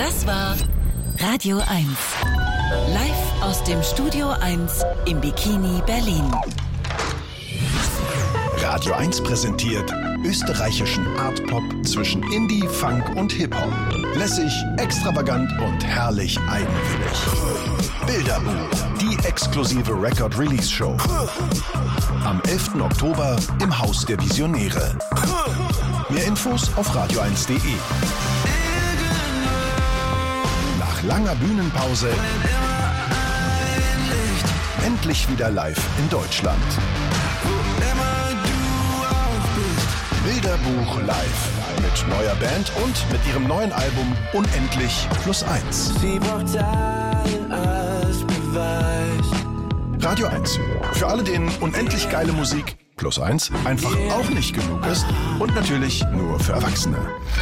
Das war Radio 1. Live aus dem Studio 1 im Bikini Berlin. Radio 1 präsentiert österreichischen Art-Pop zwischen Indie, Funk und Hip-Hop. Lässig, extravagant und herrlich eigenwillig. Bilderbuch, die exklusive Record-Release-Show. Am 11. Oktober im Haus der Visionäre. Mehr Infos auf radio1.de. Nach langer Bühnenpause endlich wieder live in Deutschland. Bilderbuch live mit neuer Band und mit ihrem neuen Album Unendlich +1. Sie braucht Zahlen als Beweis. Radio 1. Für alle, denen unendlich geile Musik +1 einfach auch nicht genug ist und natürlich nur für Erwachsene.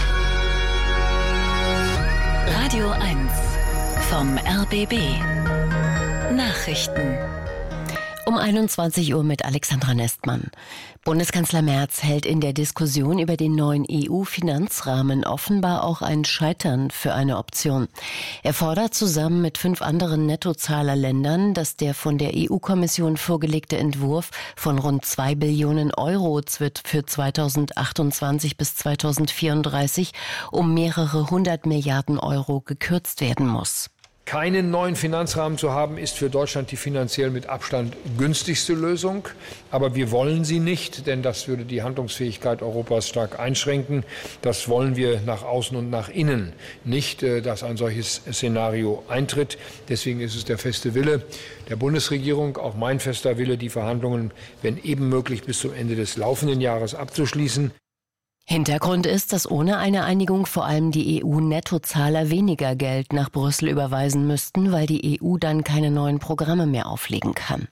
Radio 1 vom RBB. Nachrichten. Um 21 Uhr mit Alexandra Nestmann. Bundeskanzler Merz hält in der Diskussion über den neuen EU-Finanzrahmen offenbar auch ein Scheitern für eine Option. Er fordert zusammen mit 5 anderen Nettozahlerländern, dass der von der EU-Kommission vorgelegte Entwurf von rund 2 Billionen Euro für 2028 bis 2034 um mehrere 100 Milliarden Euro gekürzt werden muss. Keinen neuen Finanzrahmen zu haben, ist für Deutschland die finanziell mit Abstand günstigste Lösung. Aber wir wollen sie nicht, denn das würde die Handlungsfähigkeit Europas stark einschränken. Das wollen wir nach außen und nach innen nicht, dass ein solches Szenario eintritt. Deswegen ist es der feste Wille der Bundesregierung, auch mein fester Wille, die Verhandlungen, wenn eben möglich, bis zum Ende des laufenden Jahres abzuschließen. Hintergrund ist, dass ohne eine Einigung vor allem die EU-Nettozahler weniger Geld nach Brüssel überweisen müssten, weil die EU dann keine neuen Programme mehr auflegen kann.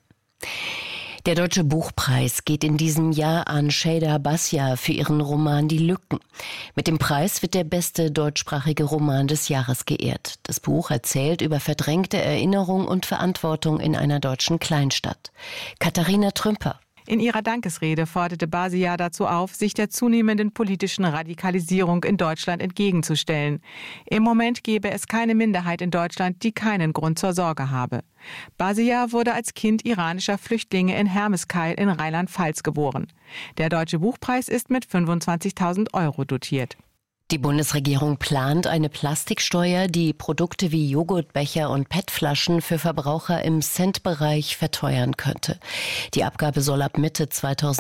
Der Deutsche Buchpreis geht in diesem Jahr an Şeyda Basya für ihren Roman Die Lücken. Mit dem Preis wird der beste deutschsprachige Roman des Jahres geehrt. Das Buch erzählt über verdrängte Erinnerung und Verantwortung in einer deutschen Kleinstadt. Katharina Trümper. In ihrer Dankesrede forderte Basya dazu auf, sich der zunehmenden politischen Radikalisierung in Deutschland entgegenzustellen. Im Moment gebe es keine Minderheit in Deutschland, die keinen Grund zur Sorge habe. Basya wurde als Kind iranischer Flüchtlinge in Hermeskeil in Rheinland-Pfalz geboren. Der Deutsche Buchpreis ist mit 25.000 Euro dotiert. Die Bundesregierung plant eine Plastiksteuer, die Produkte wie Joghurtbecher und PET-Flaschen für Verbraucher im Centbereich verteuern könnte. Die Abgabe soll ab Mitte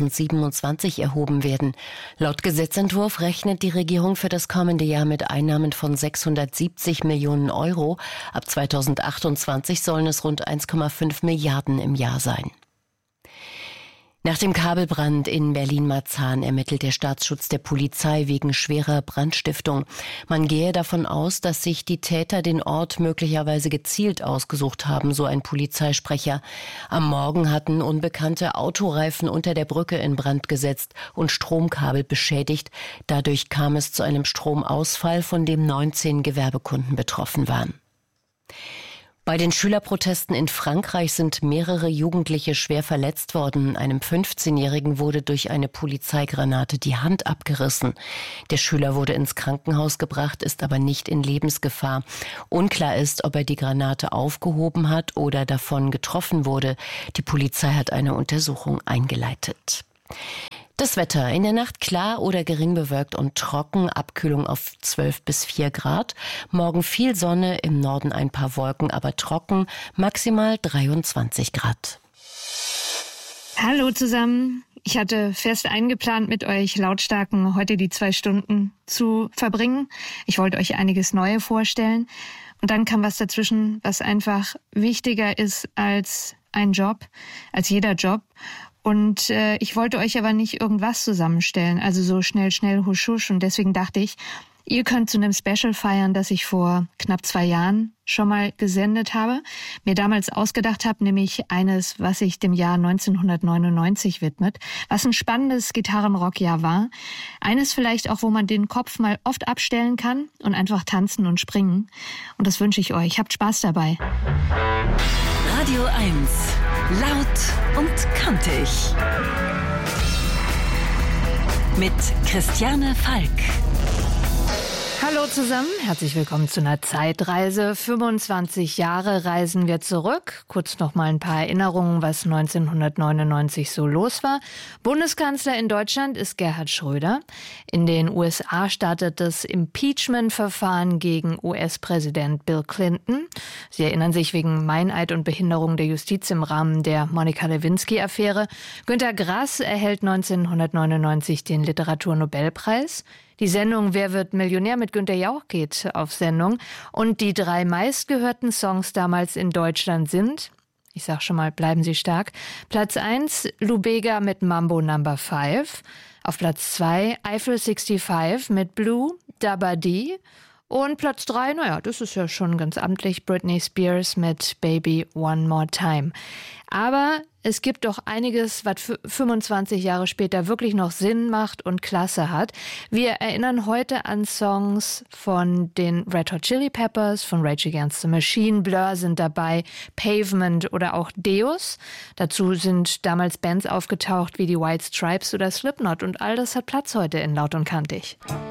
2027 erhoben werden. Laut Gesetzentwurf rechnet die Regierung für das kommende Jahr mit Einnahmen von 670 Millionen Euro. Ab 2028 sollen es rund 1,5 Milliarden im Jahr sein. Nach dem Kabelbrand in Berlin-Marzahn ermittelt der Staatsschutz der Polizei wegen schwerer Brandstiftung. Man gehe davon aus, dass sich die Täter den Ort möglicherweise gezielt ausgesucht haben, so ein Polizeisprecher. Am Morgen hatten Unbekannte Autoreifen unter der Brücke in Brand gesetzt und Stromkabel beschädigt. Dadurch kam es zu einem Stromausfall, von dem 19 Gewerbekunden betroffen waren. Bei den Schülerprotesten in Frankreich sind mehrere Jugendliche schwer verletzt worden. Einem 15-Jährigen wurde durch eine Polizeigranate die Hand abgerissen. Der Schüler wurde ins Krankenhaus gebracht, ist aber nicht in Lebensgefahr. Unklar ist, ob er die Granate aufgehoben hat oder davon getroffen wurde. Die Polizei hat eine Untersuchung eingeleitet. Das Wetter: in der Nacht klar oder gering bewölkt und trocken, Abkühlung auf 12 bis 4 Grad. Morgen viel Sonne, im Norden ein paar Wolken, aber trocken, maximal 23 Grad. Hallo zusammen. Ich hatte fest eingeplant, mit euch Lautstarken heute die 2 Stunden zu verbringen. Ich wollte euch einiges Neue vorstellen. Und dann kam was dazwischen, was einfach wichtiger ist als ein Job, als jeder Job. Und ich wollte euch aber nicht irgendwas zusammenstellen, also so schnell, husch, husch. Und deswegen dachte ich, ihr könnt zu einem Special feiern, das ich vor knapp 2 Jahren schon mal gesendet habe. Mir damals ausgedacht habe, nämlich eines, was sich dem Jahr 1999 widmet. Was ein spannendes Gitarrenrockjahr war. Eines vielleicht auch, wo man den Kopf mal oft abstellen kann und einfach tanzen und springen. Und das wünsche ich euch. Habt Spaß dabei. Radio 1. Laut und kantig. Mit Christiane Falk. Hallo zusammen, herzlich willkommen zu einer Zeitreise. 25 Jahre reisen wir zurück. Kurz noch mal ein paar Erinnerungen, was 1999 so los war. Bundeskanzler in Deutschland ist Gerhard Schröder. In den USA startet das Impeachment-Verfahren gegen US-Präsident Bill Clinton. Sie erinnern sich wegen Meineid und Behinderung der Justiz im Rahmen der Monika-Lewinsky-Affäre. Günter Grass erhält 1999 den Literaturnobelpreis. Die Sendung Wer wird Millionär mit Günther Jauch geht auf Sendung. Und die 3 meistgehörten Songs damals in Deutschland sind, ich sag schon mal, bleiben Sie stark, Platz 1 Lou Bega mit Mambo No. 5, auf Platz 2 Eiffel 65 mit Blue, Dabba Dee und Platz 3, naja, das ist ja schon ganz amtlich, Britney Spears mit Baby One More Time. Aber es gibt doch einiges, was 25 Jahre später wirklich noch Sinn macht und Klasse hat. Wir erinnern heute an Songs von den Red Hot Chili Peppers, von Rage Against the Machine, Blur sind dabei, Pavement oder auch Deus. Dazu sind damals Bands aufgetaucht wie die White Stripes oder Slipknot und all das hat Platz heute in Laut und Kantig.